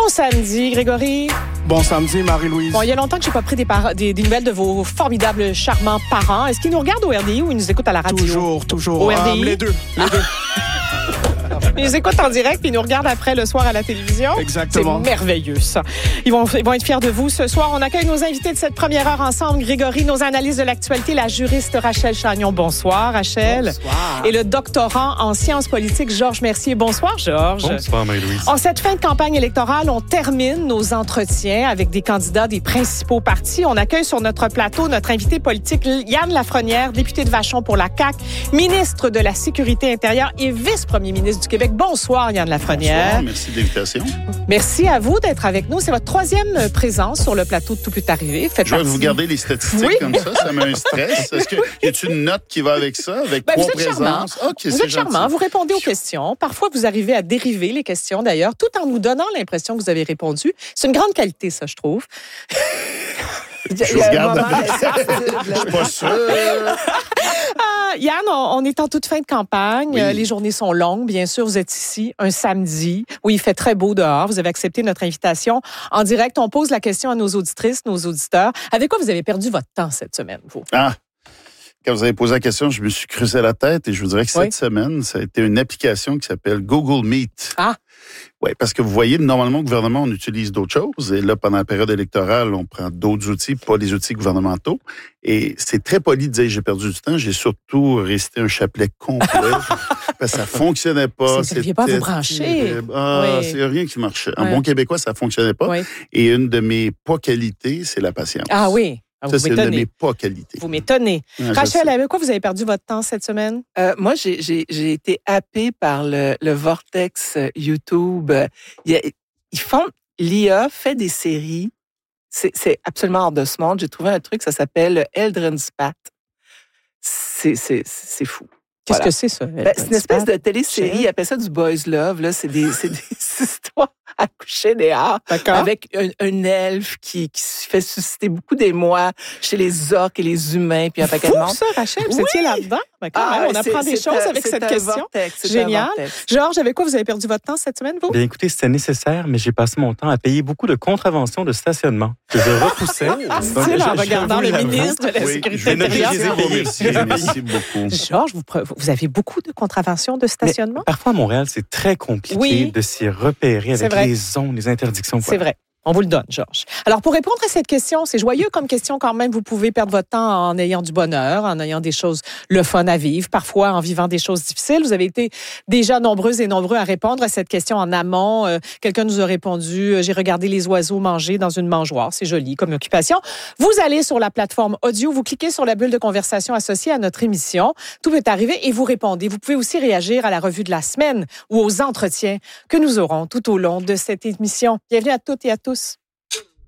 Bon samedi, Grégory. Bon samedi, Marie-Louise. Bon, il y a longtemps que je n'ai pas pris des nouvelles de vos formidables, charmants parents. Est-ce qu'ils nous regardent au RDI ou ils nous écoutent à la radio? Toujours. Au RDI? Les deux. Ils nous écoutent en direct puis ils nous regardent après le soir à la télévision. Exactement. C'est merveilleux, ça. Ils vont être fiers de vous. Ce soir, on accueille nos invités de cette première heure ensemble. Grégory, nos analystes de l'actualité, la juriste Rachel Chagnon. Bonsoir, Rachel. Bonsoir. Et le doctorant en sciences politiques, Georges Mercier. Bonsoir, Georges. Bonsoir, Marie-Louise. En cette fin de campagne électorale, on termine nos entretiens avec des candidats des principaux partis. On accueille sur notre plateau notre invité politique, Yann Lafrenière, député de Vachon pour la CAQ, ministre de la Sécurité intérieure et vice-premier ministre du Québec. Bonsoir, Yann Lafrenière. Bonsoir, merci de l'invitation. Merci à vous d'être avec nous. C'est votre troisième présence sur le plateau de Tout peut arriver. Je vais vous garder les statistiques comme ça met un stress. Est-ce qu'il y a une note qui va avec ça, avec trois présences? Okay, vous êtes charmant, vous répondez aux questions. Parfois, vous arrivez à dériver les questions, d'ailleurs, tout en nous donnant l'impression que vous avez répondu. C'est une grande qualité, ça, je trouve. Je regarde. Je suis pas sûr. Yann, on est en toute fin de campagne. Oui. Les journées sont longues. Bien sûr, vous êtes ici un samedi où il fait très beau dehors. Vous avez accepté notre invitation. En direct, on pose la question à nos auditrices, nos auditeurs. Avec quoi vous avez perdu votre temps cette semaine, vous? Quand vous avez posé la question, je me suis creusé la tête et je vous dirais que cette semaine, ça a été une application qui s'appelle Google Meet. Ah! Oui, parce que vous voyez, normalement, au gouvernement, on utilise d'autres choses. Et là, pendant la période électorale, on prend d'autres outils, pas les outils gouvernementaux. Et c'est très poli de dire j'ai perdu du temps. J'ai surtout récité un chapelet complet. Parce que ça fonctionnait pas. Vous ne saviez pas vous brancher. C'est rien qui marchait. En bon québécois, ça fonctionnait pas. Oui. Et une de mes pas qualités, c'est la patience. Ah oui. Ça, c'est une de mes pas qualités. Vous m'étonnez. Ouais, Rachel, avec quoi vous avez perdu votre temps cette semaine? Moi, j'ai été happée par le vortex YouTube. L'IA fait des séries. C'est absolument hors de ce monde. J'ai trouvé un truc, ça s'appelle Eldrin Spat. C'est fou. Qu'est-ce que c'est, ça? C'est une espèce de télésérie. Ils appellent ça du boys love. Là, c'est des histoires à coucher dehors. D'accord. Avec un elfe qui fait susciter beaucoup d'émoi chez les orques et les humains. Puis un paquet de monde. ça, Rachel. Vous étiez là-dedans. On apprend des choses avec cette question. Génial. Georges, avec quoi vous avez perdu votre temps cette semaine, vous? Bien, écoutez, c'était nécessaire, mais j'ai passé mon temps à payer beaucoup de contraventions de stationnement que je repoussais. En regardant le ministre de la Sécurité intérieure. Merci beaucoup. Georges, vous avez beaucoup de contraventions de stationnement? Mais parfois, à Montréal, c'est très compliqué de s'y repérer avec les zones, les interdictions. C'est vrai. On vous le donne, Georges. Alors, pour répondre à cette question, c'est joyeux comme question quand même. Vous pouvez perdre votre temps en ayant du bonheur, en ayant des choses le fun à vivre, parfois en vivant des choses difficiles. Vous avez été déjà nombreuses et nombreux à répondre à cette question en amont. Quelqu'un nous a répondu, j'ai regardé les oiseaux manger dans une mangeoire. C'est joli comme occupation. Vous allez sur la plateforme audio, vous cliquez sur la bulle de conversation associée à notre émission. Tout peut arriver et vous répondez. Vous pouvez aussi réagir à la revue de la semaine ou aux entretiens que nous aurons tout au long de cette émission. Bienvenue à toutes et à tous.